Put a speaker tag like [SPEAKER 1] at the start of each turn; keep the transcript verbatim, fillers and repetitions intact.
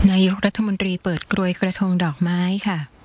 [SPEAKER 1] นายกรัฐมนตรีเปิดกรวยกระทงดอกไม้ค่ะ